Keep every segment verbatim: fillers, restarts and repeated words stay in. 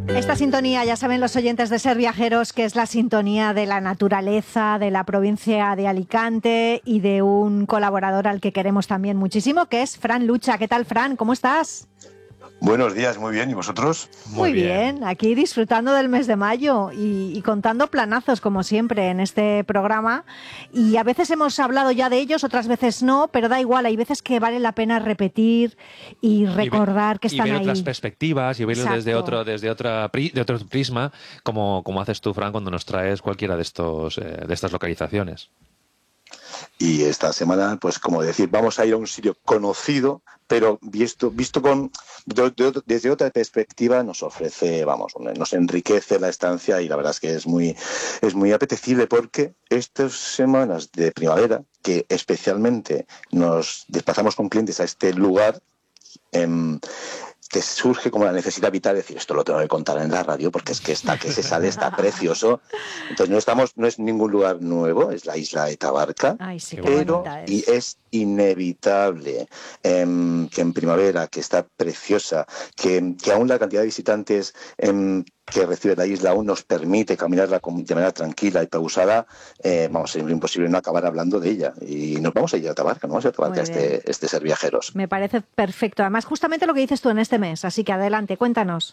Esta sintonía, ya saben los oyentes de Ser Viajeros, que es la sintonía de la naturaleza, de la provincia de Alicante y de un colaborador al que queremos también muchísimo, que es Fran Lucha. ¿Qué tal, Fran? ¿Cómo estás? Buenos días, muy bien. ¿Y vosotros? Muy, muy bien. bien, aquí disfrutando del mes de mayo y, y contando planazos, como siempre, en este programa. Y a veces hemos hablado ya de ellos, otras veces no, pero da igual, hay veces que vale la pena repetir y recordar y ver, que están ahí. Y ver ahí. Otras perspectivas y verlo desde otro, desde otra, de otro prisma, como, como haces tú, Fran, cuando nos traes cualquiera de, estos, eh, de estas localizaciones. Y esta semana, pues como decir, vamos a ir a un sitio conocido, pero visto, visto con de, de, desde otra perspectiva nos ofrece, vamos, nos enriquece la estancia y la verdad es que es muy, es muy apetecible porque estas semanas de primavera, que especialmente nos desplazamos con clientes a este lugar, eh, te surge como la necesidad vital de decir, esto lo tengo que contar en la radio porque es que está que se sale está precioso. Entonces no estamos, no es ningún lugar nuevo, es la isla de Tabarca. Ay, sí, pero es. y es inevitable eh, que en primavera, que está preciosa, que, que aún la cantidad de visitantes eh, que recibe la isla aún nos permite caminarla de manera tranquila y pausada, eh, vamos, es imposible no acabar hablando de ella. Y nos vamos a ir a Tabarca, ¿no? Vamos a ir a Tabarca, este, este Ser Viajeros. Me parece perfecto. Además, justamente lo que dices tú en este mes, así que adelante, cuéntanos.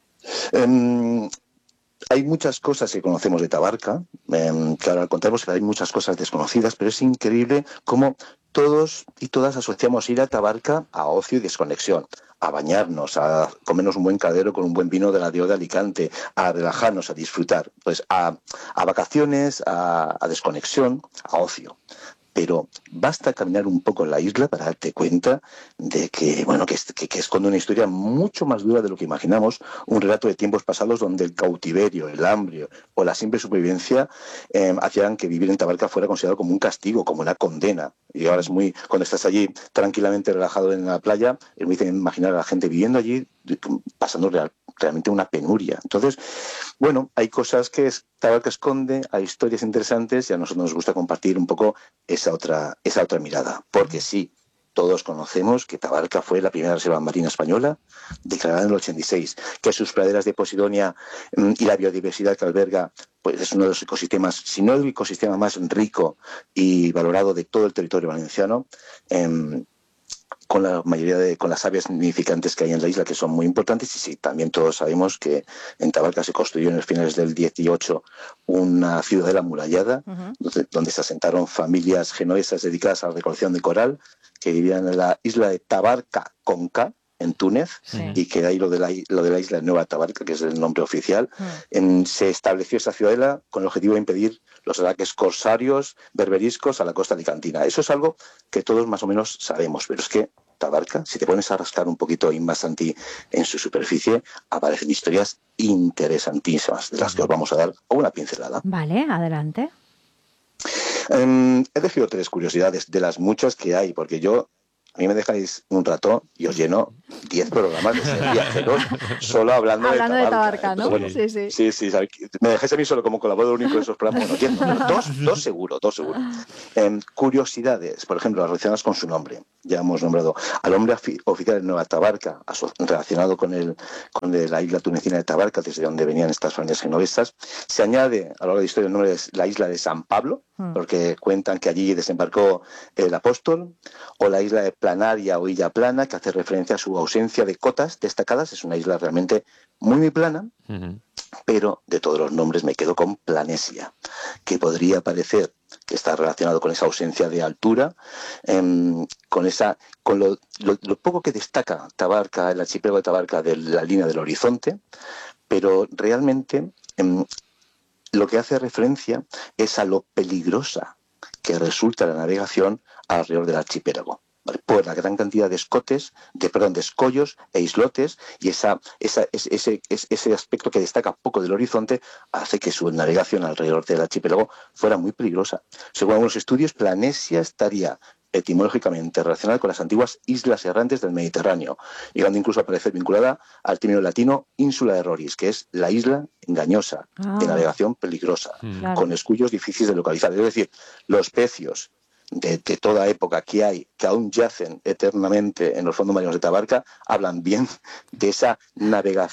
Um, Hay muchas cosas que conocemos de Tabarca, eh, que ahora contamos que hay muchas cosas desconocidas, pero es increíble cómo todos y todas asociamos ir a Tabarca a ocio y desconexión, a bañarnos, a comernos un buen caldero con un buen vino de la Río de Alicante, a relajarnos, a disfrutar, pues a, a vacaciones, a, a desconexión, a ocio. Pero basta caminar un poco en la isla para darte cuenta de que, bueno, que, que, que esconde una historia mucho más dura de lo que imaginamos, un relato de tiempos pasados donde el cautiverio, el hambre o la simple supervivencia eh, hacían que vivir en Tabarca fuera considerado como un castigo, como una condena. Y ahora es muy, cuando estás allí tranquilamente relajado en la playa, es muy difícil imaginar a la gente viviendo allí, pasando real, realmente una penuria. Entonces, bueno, hay cosas que Tabarca esconde, hay historias interesantes y a nosotros nos gusta compartir un poco esa otra, esa otra mirada. Porque sí, todos conocemos que Tabarca fue la primera reserva marina española, declarada en el ochenta y seis, que sus praderas de Posidonia y la biodiversidad que alberga pues es uno de los ecosistemas, si no el ecosistema más rico y valorado de todo el territorio valenciano, eh, con la mayoría de, con las aves nidificantes que hay en la isla, que son muy importantes. Y sí, también todos sabemos que en Tabarca se construyó en los finales del dieciocho una ciudadela amurallada, uh-huh. donde, donde se asentaron familias genovesas dedicadas a la recolección de coral, que vivían en la isla de Tabarca con K, en Túnez, sí. y que de ahí lo de, la, lo de la isla de Nueva Tabarca, que es el nombre oficial. Uh-huh. En, se estableció esa ciudadela con el objetivo de impedir los ataques corsarios, berberiscos a la costa alicantina. Eso es algo que todos más o menos sabemos, pero es que Tabarca, si te pones a rascar un poquito más anti en su superficie, aparecen historias interesantísimas, de las que os vamos a dar una pincelada. Vale, adelante. Um, he elegido tres curiosidades de las muchas que hay, porque yo a mí me dejáis un rato y os lleno diez programas de Ser Viajeros solo hablando, hablando de Tabarca. De Tabarca, ¿no? Bueno, sí, sí. Sí, sí. Me dejáis a mí solo como colaborador único de esos programas. Bueno, diez, no, dos, dos seguro, dos seguro. Eh, curiosidades, por ejemplo, relacionadas con su nombre. Ya hemos nombrado al hombre oficial de Nueva Tabarca, relacionado con, el, con la isla tunecina de Tabarca, desde donde venían estas familias genovesas. Se añade a lo largo de la historia el nombre de la isla de San Pablo, porque cuentan que allí desembarcó el apóstol, o la isla de Planaria o Illa Plana, que hace referencia a su ausencia de cotas destacadas. Es una isla realmente muy, muy plana, uh-huh. pero de todos los nombres me quedo con Planesia, que podría parecer que está relacionado con esa ausencia de altura, eh, con esa con lo, lo, lo poco que destaca Tabarca, el archipiélago de Tabarca, de la línea del horizonte, pero realmente eh, lo que hace referencia es a lo peligrosa que resulta la navegación alrededor del archipiélago, ¿vale? Por la gran cantidad de escotes, de perdón, de escollos e islotes, y esa, esa, ese, ese, ese aspecto que destaca poco del horizonte hace que su navegación alrededor del archipiélago fuera muy peligrosa. Según algunos estudios, Planesia estaría etimológicamente relacionada con las antiguas islas errantes del Mediterráneo, llegando incluso a parecer vinculada al término latino Insula Erroris, que es la isla engañosa, ah. de navegación peligrosa, claro. con escullos difíciles de localizar. Es decir, los pecios de, de toda época que hay, que aún yacen eternamente en los fondos marinos de Tabarca, hablan bien de esa navegación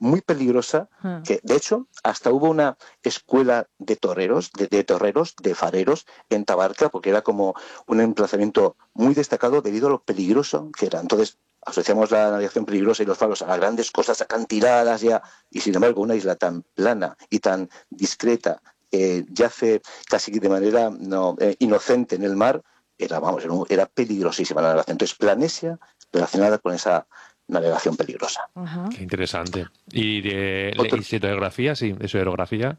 muy peligrosa, que de hecho hasta hubo una escuela de toreros, de, de torreros, de fareros en Tabarca, porque era como un emplazamiento muy destacado debido a lo peligroso que era. Entonces asociamos la navegación peligrosa y los faros a las grandes cosas acantiladas ya, y sin embargo una isla tan plana y tan discreta, que yace casi de manera no, eh, inocente en el mar, era, vamos, era, era peligrosísima la navegación. Entonces Planesia relacionada con esa navegación peligrosa. Ajá. Qué interesante. ¿Y de Otro, ¿y hidrografía? Sí, ¿eso hidrografía?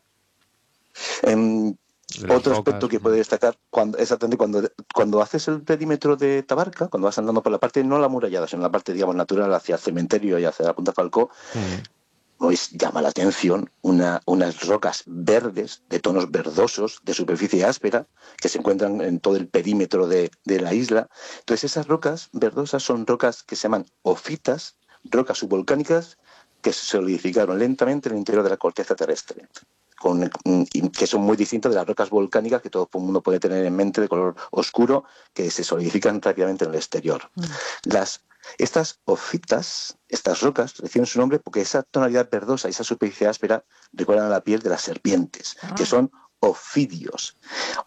Eh, otro rocas. aspecto que puede destacar, cuando, exactamente cuando, cuando haces el perímetro de Tabarca, cuando vas andando por la parte no la amurallada, sino la parte, digamos, natural hacia el cementerio y hacia la Punta Falcó, mm. pues llama la atención una, unas rocas verdes, de tonos verdosos, de superficie áspera, que se encuentran en todo el perímetro de, de la isla. Entonces esas rocas verdosas son rocas que se llaman ofitas, rocas subvolcánicas que se solidificaron lentamente en el interior de la corteza terrestre, con, que son muy distintas de las rocas volcánicas que todo el mundo puede tener en mente de color oscuro, que se solidifican rápidamente en el exterior. Mm. Las Estas ofitas, estas rocas, reciben su nombre porque esa tonalidad verdosa y esa superficie áspera recuerdan a la piel de las serpientes, ah. que son ofidios.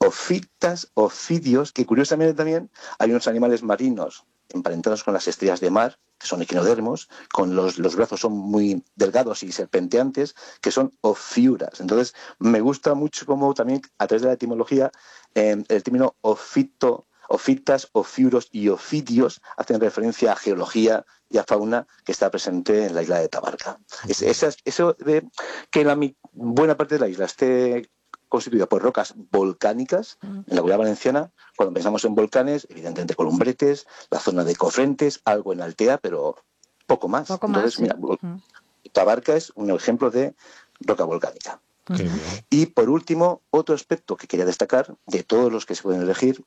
Ofitas, ofidios, que curiosamente también hay unos animales marinos emparentados con las estrellas de mar, que son equinodermos, con los, los brazos son muy delgados y serpenteantes, que son ofiuras. Entonces, me gusta mucho cómo también, a través de la etimología, eh, el término ofito, ofitas, ofiuros y ofidios hacen referencia a geología y a fauna que está presente en la isla de Tabarca. Es, esas, eso de que la buena parte de la isla esté constituida por rocas volcánicas, en la Comunidad Valenciana, cuando pensamos en volcanes, evidentemente Columbretes, la zona de Cofrentes, algo en Altea, pero poco más. Poco Entonces, más, mira, sí. Tabarca es un ejemplo de roca volcánica. Okay. Y por último, otro aspecto que quería destacar, de todos los que se pueden elegir,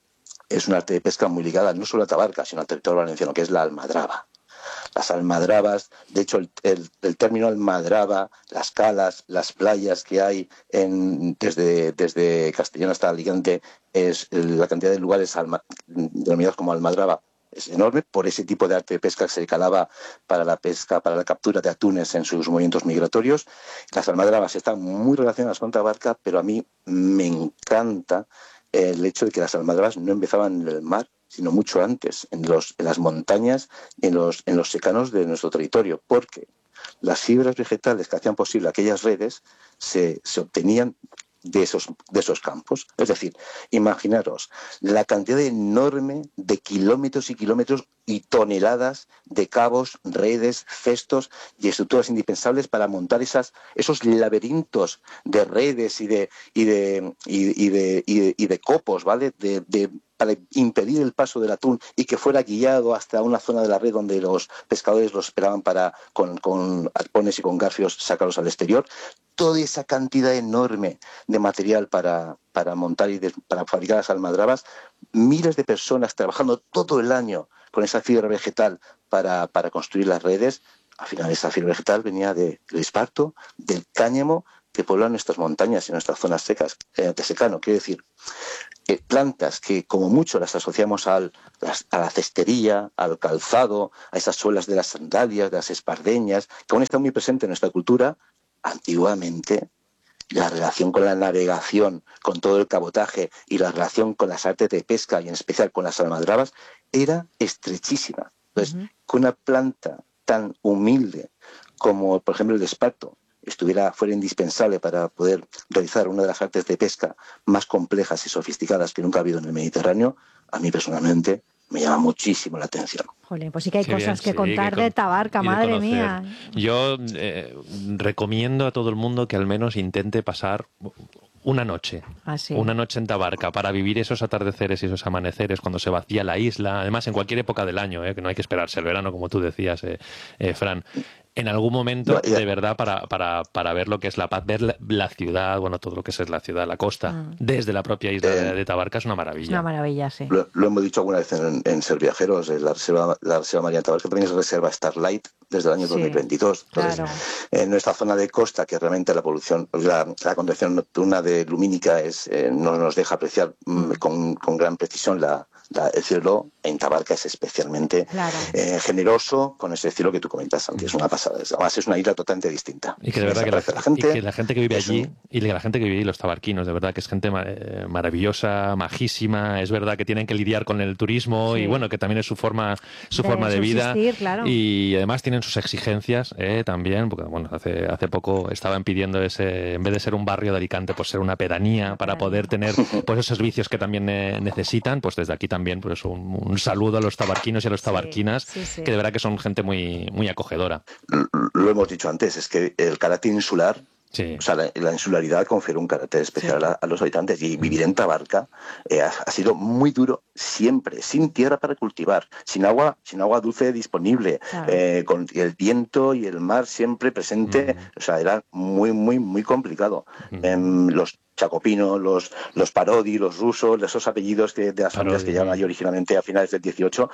es un arte de pesca muy ligada no solo a Tabarca, sino al territorio valenciano, que es la almadraba. Las almadrabas, de hecho el, el, el término almadraba, las calas, las playas que hay en, desde, desde Castellón hasta Alicante, es la cantidad de lugares alma, denominados como almadraba es enorme por ese tipo de arte de pesca que se calaba para la pesca, para la captura de atunes en sus movimientos migratorios. Las almadrabas están muy relacionadas con Tabarca, pero a mí me encanta el hecho de que las almadrabas no empezaban en el mar, sino mucho antes, en, los, en las montañas, en los, en los secanos de nuestro territorio, porque las fibras vegetales que hacían posible aquellas redes se, se obtenían de esos, de esos campos. Es decir, imaginaros la cantidad enorme de kilómetros y kilómetros y toneladas de cabos, redes, cestos y estructuras indispensables para montar esas, esos laberintos de redes y de, y de, y, y de, y de, y de copos, ¿vale? De, de, para impedir el paso del atún y que fuera guiado hasta una zona de la red donde los pescadores los esperaban para, con, con arpones y con garfios, sacarlos al exterior. Toda esa cantidad enorme de material para, para montar y de, para fabricar las almadrabas, miles de personas trabajando todo el año con esa fibra vegetal para, para construir las redes. Al final esa fibra vegetal venía de, del esparto, del cáñamo, que poblan nuestras montañas y nuestras zonas secas, eh, de secano. Quiero decir, eh, plantas que como mucho las asociamos al, las, a la cestería, al calzado, a esas suelas de las sandalias, de las espardeñas, que aún están muy presentes en nuestra cultura. Antiguamente, la relación con la navegación, con todo el cabotaje y la relación con las artes de pesca y en especial con las almadrabas era estrechísima. Entonces, uh-huh. que una planta tan humilde como, por ejemplo, el esparto estuviera fuera indispensable para poder realizar una de las artes de pesca más complejas y sofisticadas que nunca ha habido en el Mediterráneo, a mí personalmente me llama muchísimo la atención. Jolín, pues sí que hay Qué cosas bien, que sí, contar que de Tabarca, madre mía. Yo eh, recomiendo a todo el mundo que al menos intente pasar una noche, ah, sí. una noche en Tabarca para vivir esos atardeceres y esos amaneceres cuando se vacía la isla, además en cualquier época del año, eh, que no hay que esperarse el verano, como tú decías, eh, eh, Fran. En algún momento, no, de verdad, para, para, para ver lo que es la paz, ver la, la ciudad, bueno, todo lo que es la ciudad, la costa, mm. desde la propia isla eh, de, de Tabarca es una maravilla. Es una maravilla, sí. Lo, lo hemos dicho alguna vez en, en Ser Viajeros, la reserva, la reserva María Tabarca también es reserva Starlight desde el año sí, dos mil veintidós. Entonces, claro. En nuestra zona de costa, que realmente la polución, la, la condensación nocturna de lumínica es, eh, no nos deja apreciar mm, con, con gran precisión la la, el cielo en Tabarca es especialmente claro. eh, generoso con ese cielo que tú comentas, Santi. Es una pasada. Además, es una isla totalmente distinta. Y que de verdad que la, la gente, y que la gente que vive allí, un... y que la gente que vive allí, los tabarquinos, de verdad que es gente eh, maravillosa, majísima. Es verdad que tienen que lidiar con el turismo sí. y bueno, que también es su forma, su de forma de vida. Claro. Y además tienen sus exigencias eh, también, porque bueno, hace, hace poco estaban pidiendo ese, en vez de ser un barrio de Alicante, pues ser una pedanía para poder tener pues esos servicios que también eh, necesitan. Pues desde aquí también pues un, un saludo a los tabarquinos y a los tabarquinas, sí, sí, sí. que de verdad que son gente muy, muy acogedora. Lo hemos dicho antes, es que el carácter insular, sí. o sea, la, la insularidad confiere un carácter especial sí. a, a los habitantes, y vivir en Tabarca eh, ha, ha sido muy duro siempre, sin tierra para cultivar, sin agua, sin agua dulce disponible, claro. eh, con el viento y el mar siempre presente, mm. o sea, era muy, muy, muy complicado. Mm. Eh, los Chacopino, los, los Parodi, los rusos, esos apellidos que, de las familias que llegaron allí originalmente a finales del dieciocho,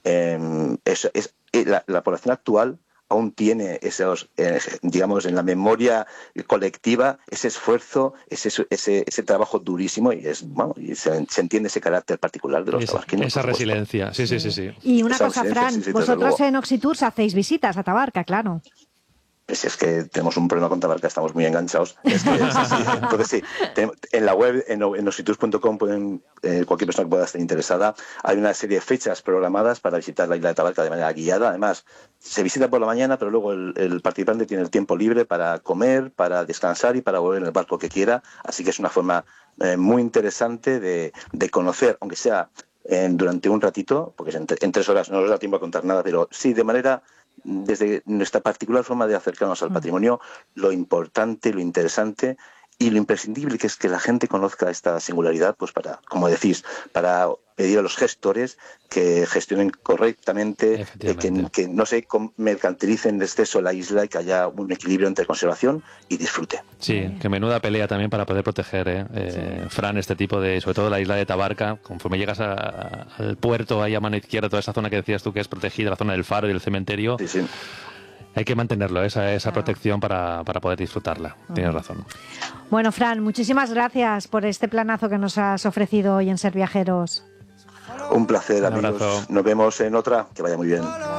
eh, es, es, la, la población actual aún tiene esos, eh, digamos, en la memoria colectiva ese esfuerzo, ese ese, ese trabajo durísimo, y es bueno, y se, se entiende ese carácter particular de los tabarquinos. Esa resiliencia, sí, sí, sí, sí. Y una esa cosa, Fran, sí, sí, vosotros en Oxitours hacéis visitas a Tabarca, claro. Pues es que tenemos un problema con Tabarca, estamos muy enganchados. Es que, sí, sí. Entonces sí, en la web, en, en oxitours punto com, pueden, eh, cualquier persona que pueda estar interesada, hay una serie de fechas programadas para visitar la isla de Tabarca de manera guiada. Además, se visita por la mañana, pero luego el, el participante tiene el tiempo libre para comer, para descansar y para volver en el barco que quiera. Así que es una forma eh, muy interesante de, de conocer, aunque sea eh, durante un ratito, porque en, en tres horas no nos da tiempo a contar nada, pero sí de manera... desde nuestra particular forma de acercarnos al patrimonio, lo importante, lo interesante y lo imprescindible que es que la gente conozca esta singularidad, pues para, como decís, para pedir a los gestores que gestionen correctamente, eh, que, que no se mercantilicen de exceso la isla y que haya un equilibrio entre conservación y disfrute. Sí, que menuda pelea también para poder proteger, eh, eh, sí. Fran, este tipo de, sobre todo la isla de Tabarca, conforme llegas a, a, al puerto, ahí a mano izquierda, toda esa zona que decías tú que es protegida, la zona del faro y del cementerio. Sí, sí. Hay que mantenerlo, esa, esa protección para, para poder disfrutarla. Uh-huh. Tienes razón. Bueno, Fran, muchísimas gracias por este planazo que nos has ofrecido hoy en Ser Viajeros. Un placer, amigos. Un abrazo. Nos vemos en otra. Que vaya muy bien.